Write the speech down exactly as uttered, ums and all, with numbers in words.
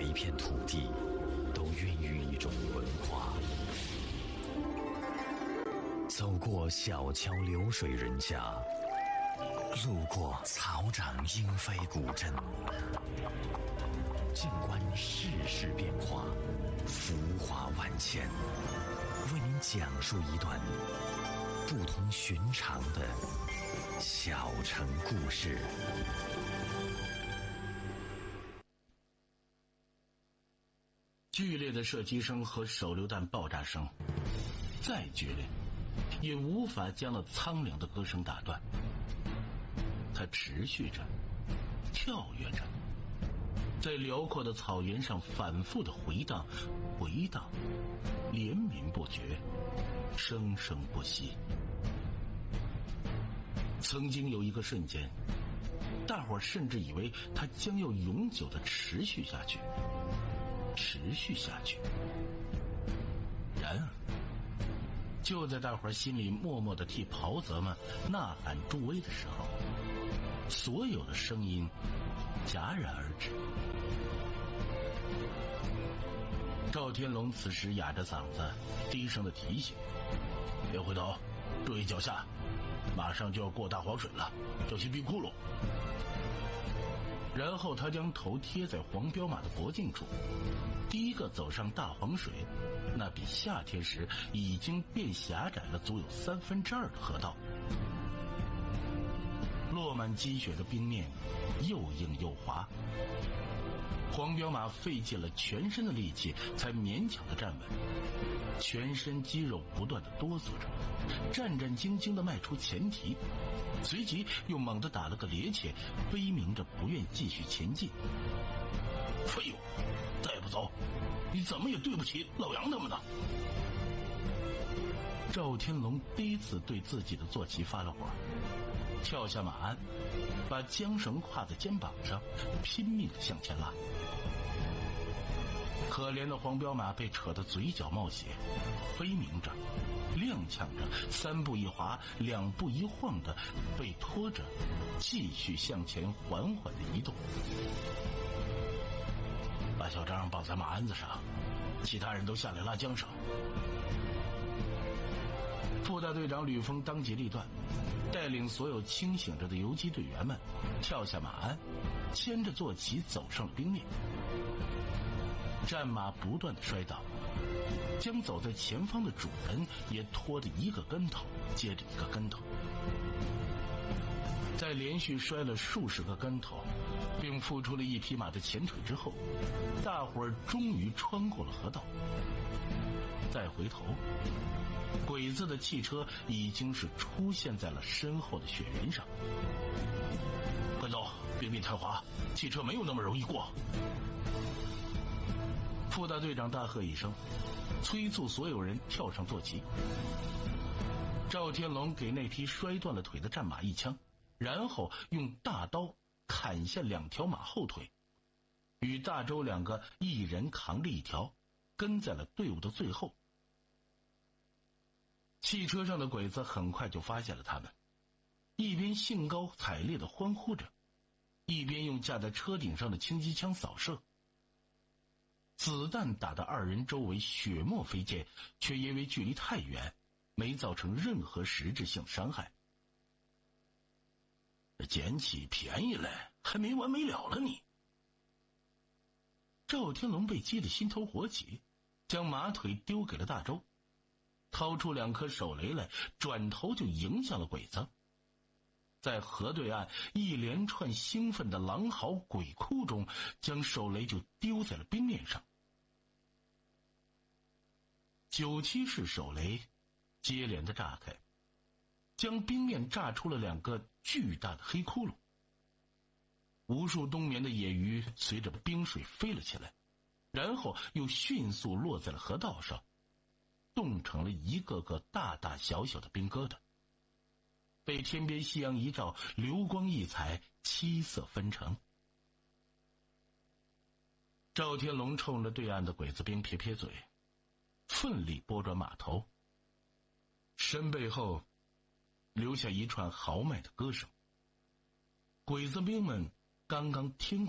一片土地都孕育一种文化。走过小桥流水人家，路过草长莺飞古镇，静观世事变化，浮华万千，为您讲述一段不同寻常的小城故事。 剧烈的射击声和手榴弹爆炸声，再剧烈也无法将那苍凉的歌声打断。它持续着，跳跃着，在辽阔的草原上反复的回荡回荡，连绵不绝，生生不息。曾经有一个瞬间，大伙儿甚至以为它将要永久的持续下去持续下去。然而就在大伙儿心里默默地替袍泽们呐喊助威的时候，所有的声音戛然而止。赵天龙此时哑着嗓子低声地提醒：别回头，注意脚下，马上就要过大黄水了，小心冰窟窿。然后他将头贴在黄骠马的脖颈处，第一个走上大黄水，那比夏天时已经变狭窄了足有三分之二的河道。落满积雪的冰面又硬又滑，黄骠马费尽了全身的力气才勉强的站稳，全身肌肉不断的哆嗦着，战战兢兢的迈出前蹄，随即又猛地打了个趔趄，悲鸣着不愿继续前进。废物，再不走你怎么也对不起老杨他们呢。赵天龙第一次对自己的坐骑发了火，跳下马鞍，把缰绳挎在肩膀上，拼命地向前拉。可怜的黄骠马被扯得嘴角冒血，悲鸣着踉跄着，三步一滑两步一晃的被拖着继续向前缓缓的移动。把小张绑在马鞍子上，其他人都下来拉缰绳。副大队长吕峰当机立断，带领所有清醒着的游击队员们跳下马鞍，牵着坐骑走上了冰面。战马不断的摔倒，将走在前方的主人也拖得一个跟头接着一个跟头。在连续摔了数十个跟头，并付出了一匹马的前腿之后，大伙儿终于穿过了河道。再回头，鬼子的汽车已经是出现在了身后的雪原上。快走，冰面太滑，汽车没有那么容易过。副大队长大喝一声，催促所有人跳上坐骑。赵天龙给那匹摔断了腿的战马一枪，然后用大刀砍下两条马后腿，与大周两个一人扛着一条，跟在了队伍的最后。汽车上的鬼子很快就发现了他们，一边兴高采烈地欢呼着，一边用架在车顶上的轻机枪扫射。子弹打得二人周围血沫飞溅，却因为距离太远，没造成任何实质性伤害。捡起便宜来，还没完没了了你！赵天龙被激得心头火起，将马腿丢给了大周，掏出两颗手雷来，转头就迎向了鬼子。在河对岸一连串兴奋的狼嚎鬼哭中，将手雷就丢在了冰面上。九七式手雷接连的炸开，将冰面炸出了两个巨大的黑窟窿。无数冬眠的野鱼随着冰水飞了起来，然后又迅速落在了河道上，冻成了一个个大大小小的冰疙瘩，被天边夕阳一照，流光溢彩，七色纷呈。赵天龙冲着对岸的鬼子兵撇撇嘴，奋力拨转马头，身背后留下一串豪迈的歌声。鬼子兵们刚刚听过